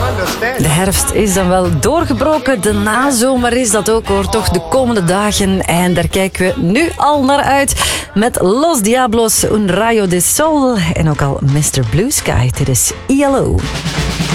De herfst is dan wel doorgebroken. De nazomer is dat ook, hoor. Toch de komende dagen. En daar kijken we nu al naar uit. Met Los Diablos, Un Rayo de Sol. En ook al Mr. Blue Sky. Dit is ELO.